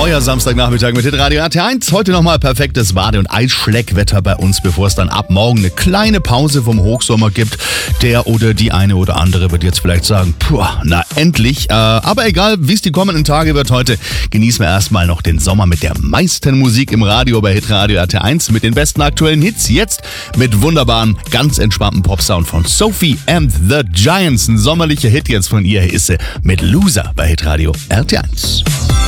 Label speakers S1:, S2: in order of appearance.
S1: Euer Samstagnachmittag mit Hitradio RT1. Heute nochmal perfektes Bade- und Eisschleckwetter bei uns, bevor es dann ab morgen eine kleine Pause vom Hochsommer gibt. Der oder die eine oder andere wird jetzt vielleicht sagen, puh, na endlich. Aber egal, wie es die kommenden Tage wird heute, genießen wir erstmal noch den Sommer mit der meisten Musik im Radio bei Hitradio RT1 mit den besten aktuellen Hits. Jetzt mit wunderbaren, ganz entspannten Popsound von Sophie and the Giants. Ein sommerlicher Hit jetzt von ihr ist sie mit Loser bei Hitradio RT1.